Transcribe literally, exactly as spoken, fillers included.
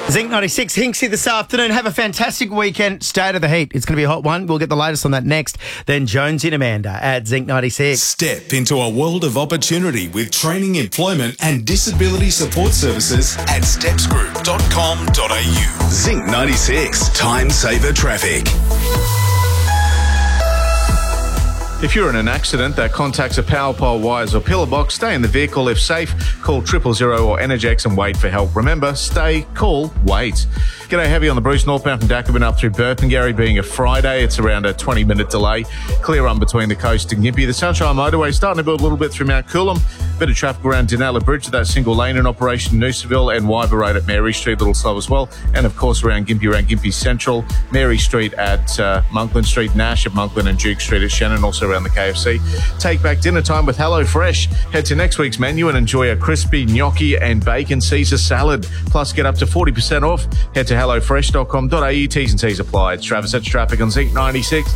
Zinc ninety-six, Hinksy this afternoon. Have a fantastic weekend. Stay out of the heat. It's going to be a hot one. We'll get the latest on that next. Then Jonesy and Amanda at Zinc ninety-six. Step into a world of opportunity with training, employment and disability support services at steps group dot com dot a u. Zinc ninety-six, time saver traffic. If you're in an accident that contacts a power pole, wires or pillar box, stay in the vehicle. If safe, call triple zero or Energex and wait for help. Remember, stay, call, wait. G'day, heavy on the Bruce northbound from Dacabin up through Burpengary. Being a Friday, it's around a twenty minute delay. Clear run between the coast and Gympie. The Sunshine Motorway starting to build a little bit through Mount Coolum. Bit of traffic around Denella Bridge with that single lane in operation. Noosaville and Wyver Road at Mary Street, a little slow as well. And of course around Gympie, around Gympie Central, Mary Street at uh, Monkland Street, Nash at Monkland and Duke Street at Shannon, also around the K F C. Take back dinner time with HelloFresh. Head to next week's menu and enjoy a crispy gnocchi and bacon Caesar salad. Plus get up to forty percent off. Head to hello fresh dot com dot a u. T's and C's apply. It's Travis, that's traffic on Zinc ninety-six.